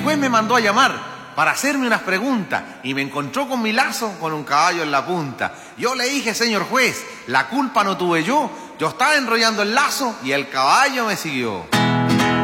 juez me mandó a llamar para hacerme unas preguntas y me encontró con mi lazo con un caballo en la punta. Yo le dije, señor juez, la culpa no tuve yo estaba enrollando el lazo y el caballo me siguió.